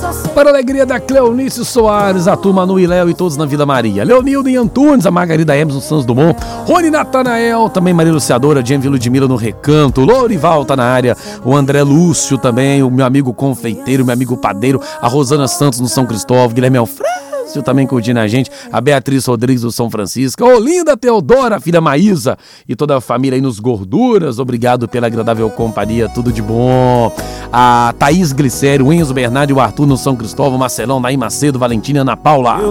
Para a alegria da Cleonice Soares, a turma no Iléu e todos na Vila Maria. Leonildo e Antunes, a Margarida Hermes no Santos Dumont. Rony Natanael, também Maria Luciadora, Jean Ludmila no Recanto. Lourival tá na área. O André Lúcio também, o meu amigo confeiteiro, meu amigo padeiro. A Rosana Santos no São Cristóvão. Guilherme Alfredo também curtindo a gente. A Beatriz Rodrigues do São Francisco. Olinda Teodora, a filha Maísa. E toda a família aí nos Gorduras. Obrigado pela agradável companhia. Tudo de bom. A Thaís Glicério, o Enzo Bernardo e o Arthur no São Cristóvão. Marcelão, Naí Macedo, Valentina, Ana Paula.